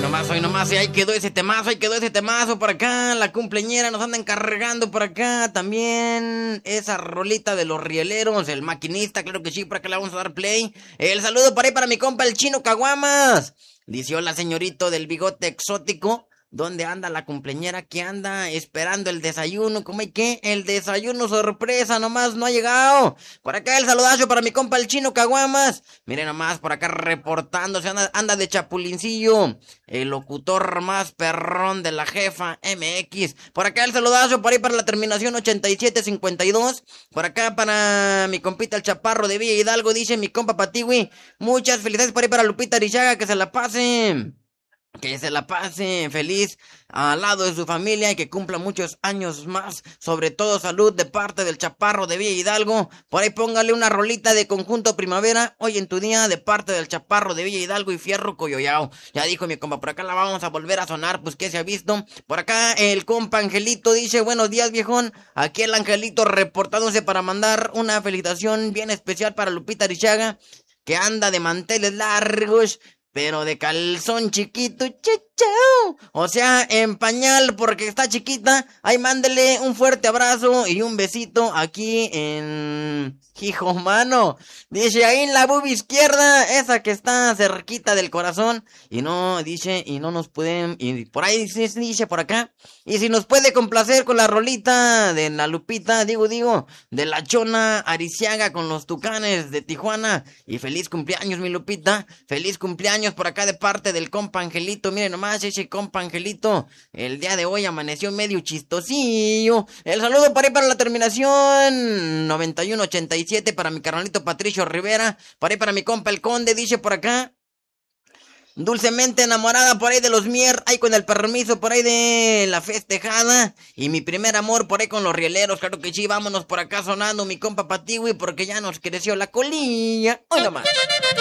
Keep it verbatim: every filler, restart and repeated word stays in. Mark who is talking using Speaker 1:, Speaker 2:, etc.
Speaker 1: nomás, hoy nomás, y ahí quedó ese temazo, ahí quedó ese temazo por acá. La cumpleañera nos anda encargando por acá también esa rolita de los rieleros, el maquinista, claro que sí, por acá le vamos a dar play. El saludo por ahí para mi compa el Chino Caguamas. Dice, hola señorito del bigote exótico. ¿Dónde anda la cumpleañera que anda esperando el desayuno? ¿Cómo hay que? El desayuno sorpresa, nomás no ha llegado. Por acá el saludazo para mi compa el Chino Caguamas. Miren nomás, por acá reportándose, anda, anda de chapulincillo. El locutor más perrón de la jefa M X. Por acá el saludazo, por ahí para la terminación ochenta y siete cincuenta y dos. Por acá para mi compita el Chaparro de Villa Hidalgo, dice mi compa Patiwi. Muchas felicidades por ahí para Lupita Arizaga, que se la pase. Que se la pase feliz al lado de su familia y que cumpla muchos años más. Sobre todo salud de parte del Chaparro de Villa Hidalgo. Por ahí póngale una rolita de Conjunto Primavera hoy en tu día de parte del Chaparro de Villa Hidalgo y Fierro Coyoyao. Ya dijo mi compa, por acá la vamos a volver a sonar, pues que se ha visto. Por acá el compa Angelito dice, buenos días viejón. Aquí el Angelito reportándose para mandar una felicitación bien especial para Lupita Arizaga, que anda de manteles largos, pero de calzón chiquito, chachao. O sea, en pañal porque está chiquita. Ahí mándele un fuerte abrazo y un besito aquí en... Hijo mano. Dice ahí en la bubi izquierda, esa que está cerquita del corazón. Y no, dice, y no nos pueden... Y por ahí dice, dice por acá. Y si nos puede complacer con la rolita de la Lupita, digo, digo, de la Chona Arizaga con los Tucanes de Tijuana. Y feliz cumpleaños, mi Lupita. Feliz cumpleaños por acá de parte del compa Angelito. Miren nomás, ese compa Angelito el día de hoy amaneció medio chistosillo. El saludo para ahí para la terminación noventa y uno ochenta y siete para mi carnalito Patricio Rivera. Para ahí para mi compa el Conde, dice por acá. Dulcemente enamorada por ahí de los Mier, ahí con el permiso por ahí de la festejada. Y mi primer amor por ahí con los rieleros, claro que sí, vámonos por acá sonando mi compa Patiwi porque ya nos creció la colilla. Hoy nomás.